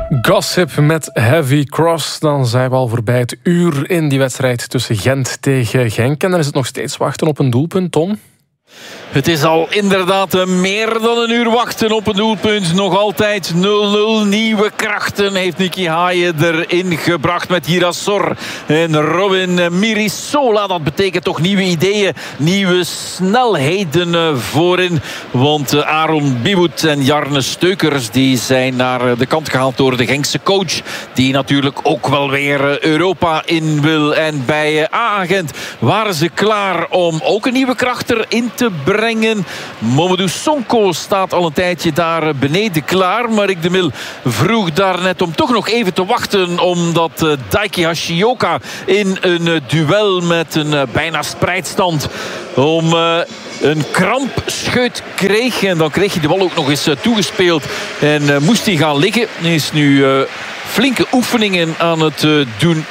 Gossip met Heavy Cross. Dan zijn we al voorbij het uur in die wedstrijd tussen Gent tegen Genk. En dan is het nog steeds wachten op een doelpunt, Tom. Het is al inderdaad meer dan een uur wachten op een doelpunt. Nog altijd 0-0. Nieuwe krachten heeft Nicky Haaien erin gebracht met Hirasor en Robin Mirisola. Dat betekent toch nieuwe ideeën, nieuwe snelheden voorin. Want Aaron Biboet en Jarne Steukers die zijn naar de kant gehaald door de Genkse coach. Die natuurlijk ook wel weer Europa in wil. En bij AA Gent waren ze klaar om ook een nieuwe kracht erin te brengen. Mamadou Sonko staat al een tijdje daar beneden klaar. Maar Rick de Mil vroeg daarnet om toch nog even te wachten, omdat Daiki Hashioka in een duel met een bijna spreidstand om een krampscheut kreeg. En dan kreeg hij de bal ook nog eens toegespeeld. En moest hij gaan liggen. Hij is nu flinke oefeningen aan het doen.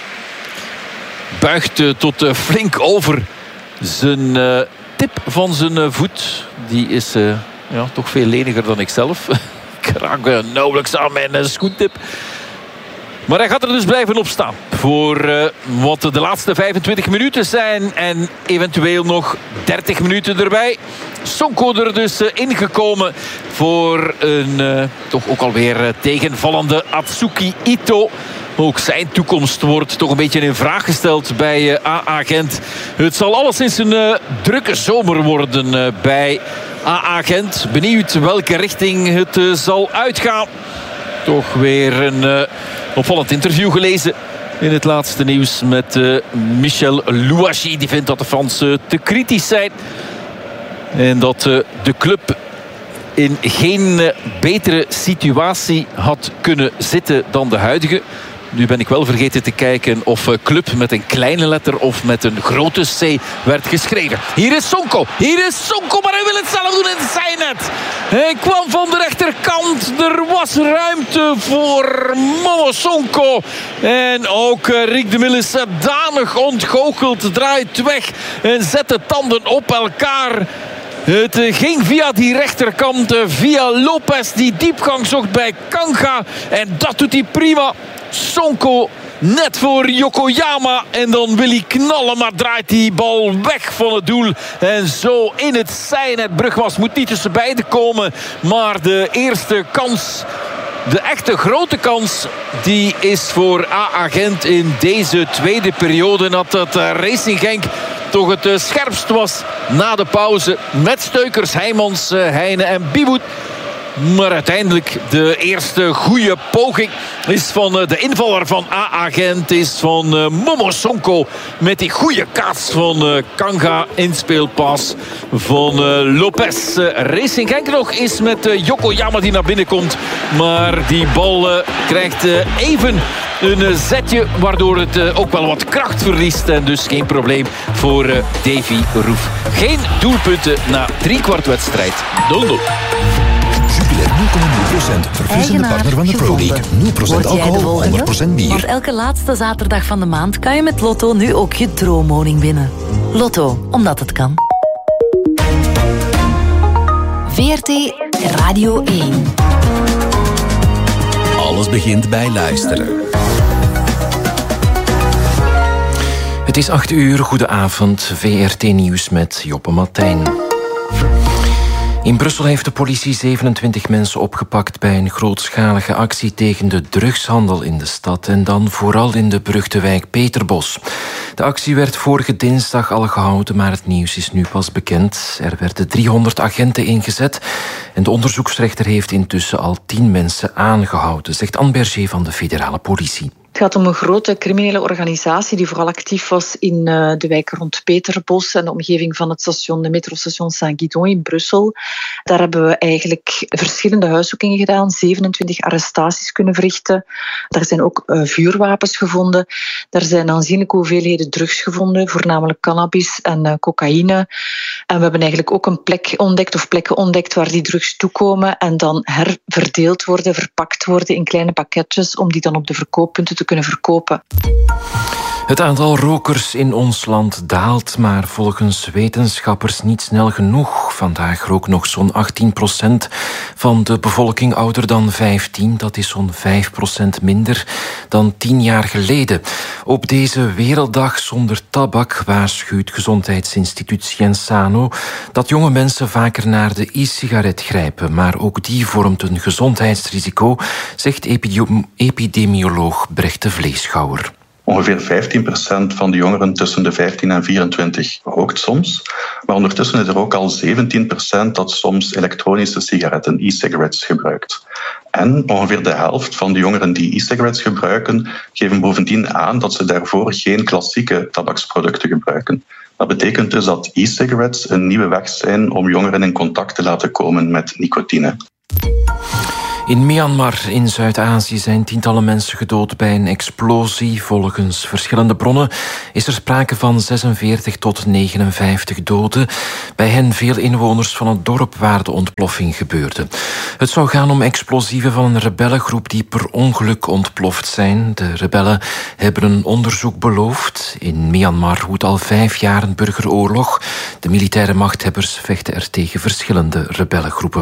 Buigt tot flink over zijn tip van zijn voet. Die is toch veel leniger dan ik zelf. Ik raak nauwelijks aan mijn schoentip. Maar hij gaat er dus blijven op staan. Voor wat de laatste 25 minuten zijn. En eventueel nog 30 minuten erbij. Sonko er dus ingekomen voor een toch ook alweer tegenvallende Atsuki Ito. Ook zijn toekomst wordt toch een beetje in vraag gesteld bij AA Gent. Het zal alleszins een drukke zomer worden bij AA Gent. Benieuwd welke richting het zal uitgaan. Toch weer een opvallend interview gelezen in het laatste nieuws met Michel Louagie. Die vindt dat de Fransen te kritisch zijn. En dat de club in geen betere situatie had kunnen zitten dan de huidige. Nu ben ik wel vergeten te kijken of club met een kleine letter of met een grote C werd geschreven. Hier is Sonko, maar hij wil het zelf doen in zijn net. Hij kwam van de rechterkant, er was ruimte voor Momo Sonko. En ook Rick de Mil is danig ontgoocheld, draait weg en zet de tanden op elkaar. Het ging via die rechterkant, via Lopez die diepgang zocht bij Kanga. En dat doet hij prima. Sonko net voor Yokoyama. En dan wil hij knallen, maar draait die bal weg van het doel. En zo in het zijnet. Brugwas moet niet tussen beiden komen. Maar de eerste kans, de echte grote kans, die is voor AA Gent in deze tweede periode. Dat Racing Genk toch het scherpst was na de pauze. Met Steukers, Heijmans, Heine en Biboet. Maar uiteindelijk de eerste goede poging is van de invaller van AA Gent. Is van Momo Sonko met die goede kaats van Kanga. Inspeelpas van Lopez. Racing Genk nog is met Yokoyama die naar binnen komt. Maar die bal krijgt even een zetje, waardoor het ook wel wat kracht verliest. En dus geen probleem voor Davy Roef. Geen doelpunten na 3/4 wedstrijd. 0-0. Jupiler 0,0%. Verfrissende partner van de Pro League. 0% alcohol, 100% bier. Want elke laatste zaterdag van de maand kan je met Lotto nu ook je droomwoning winnen. Lotto, omdat het kan. VRT Radio 1. Alles begint bij luisteren. Het is 8 uur, goedenavond. VRT Nieuws met Joppe Martijn. In Brussel heeft de politie 27 mensen opgepakt bij een grootschalige actie tegen de drugshandel in de stad en dan vooral in de beruchte wijk Peterbos. De actie werd vorige dinsdag al gehouden, maar het nieuws is nu pas bekend. Er werden 300 agenten ingezet en de onderzoeksrechter heeft intussen al 10 mensen aangehouden, zegt Anne Berger van de federale politie. Het gaat om een grote criminele organisatie die vooral actief was in de wijk rond Peterbos en de omgeving van het station, de metrostation Saint-Guidon in Brussel. Daar hebben we eigenlijk verschillende huiszoekingen gedaan, 27 arrestaties kunnen verrichten. Daar zijn ook vuurwapens gevonden. Daar zijn aanzienlijke hoeveelheden drugs gevonden, voornamelijk cannabis en cocaïne. En we hebben eigenlijk ook een plek ontdekt of plekken ontdekt waar die drugs toekomen en dan herverdeeld worden, verpakt worden in kleine pakketjes om die dan op de verkooppunten te kunnen verkopen. Het aantal rokers in ons land daalt, maar volgens wetenschappers niet snel genoeg. Vandaag rookt nog zo'n 18% van de bevolking ouder dan 15. Dat is zo'n 5% minder dan 10 jaar geleden. Op deze Werelddag zonder tabak waarschuwt Gezondheidsinstituut Sciensano dat jonge mensen vaker naar de e-sigaret grijpen. Maar ook die vormt een gezondheidsrisico, zegt epidemioloog Brecht de Vleeschouwer. Ongeveer 15% van de jongeren tussen de 15 en 24 rookt soms. Maar ondertussen is er ook al 17% dat soms elektronische sigaretten, e-cigarettes, gebruikt. En ongeveer de helft van de jongeren die e-cigarettes gebruiken, geven bovendien aan dat ze daarvoor geen klassieke tabaksproducten gebruiken. Dat betekent dus dat e-cigarettes een nieuwe weg zijn om jongeren in contact te laten komen met nicotine. In Myanmar in Zuid-Azië zijn tientallen mensen gedood bij een explosie. Volgens verschillende bronnen is er sprake van 46 tot 59 doden. Bij hen veel inwoners van het dorp waar de ontploffing gebeurde. Het zou gaan om explosieven van een rebellengroep die per ongeluk ontploft zijn. De rebellen hebben een onderzoek beloofd. In Myanmar woedt al 5 jaar een burgeroorlog. De militaire machthebbers vechten er tegen verschillende rebellengroepen.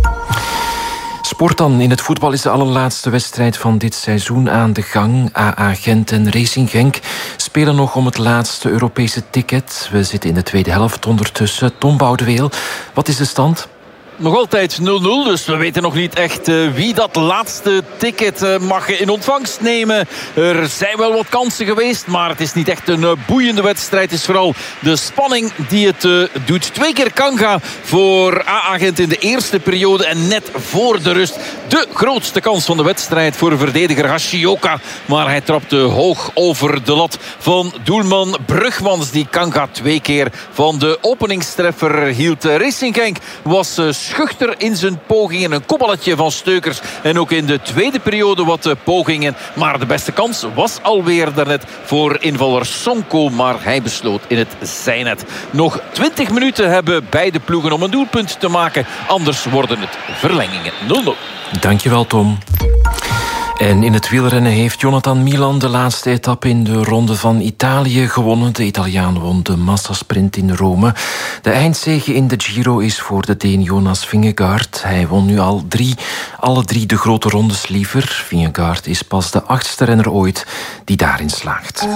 Sport dan. In het voetbal is de allerlaatste wedstrijd van dit seizoen aan de gang. AA Gent en Racing Genk spelen nog om het laatste Europese ticket. We zitten in de tweede helft ondertussen. Tom Boudeweel, wat is de stand? Nog altijd 0-0, dus we weten nog niet echt wie dat laatste ticket mag in ontvangst nemen. Er zijn wel wat kansen geweest, maar het is niet echt een boeiende wedstrijd. Het is vooral de spanning die het doet. 2 keer Kanga voor AA Gent in de eerste periode en net voor de rust. De grootste kans van de wedstrijd voor verdediger Hashioka. Maar hij trapte hoog over de lat van doelman Brugmans, die Kanga 2 keer van de openingstreffer hield. Racing Genk was schuchter in zijn pogingen. Een kopballetje van Steukers. En ook in de tweede periode wat pogingen. Maar de beste kans was alweer daarnet voor invaller Sonko. Maar hij besloot in het zijnet. Nog 20 minuten hebben beide ploegen om een doelpunt te maken. Anders worden het verlengingen. 0-0. Dankjewel, Tom. En in het wielrennen heeft Jonathan Milan de laatste etappe in de Ronde van Italië gewonnen. De Italiaan won de massasprint in Rome. De eindzege in de Giro is voor de Deen Jonas Vingegaard. Hij won nu alle drie de grote rondes liever. Vingegaard is pas de 8e renner ooit die daarin slaagt.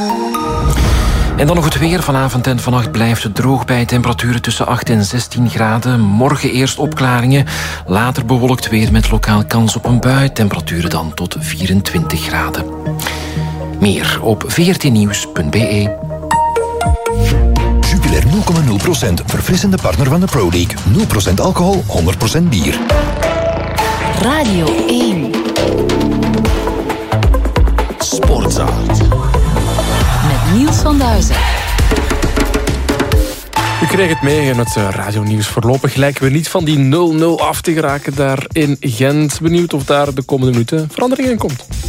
En dan nog het weer. Vanavond en vannacht blijft het droog bij temperaturen tussen 8 en 16 graden. Morgen eerst opklaringen. Later bewolkt weer met lokaal kans op een bui. Temperaturen dan tot 24 graden. Meer op vrtnieuws.be. Jupiler 0,0%. Verfrissende partner van de Pro League. 0% alcohol, 100% bier. Radio 1. Sportza. Met Niels van Duizen. U kreeg het mee in het radionieuws. Voorlopig lijken we niet van die 0-0 af te geraken daar in Gent. Benieuwd of daar de komende minuten verandering in komt.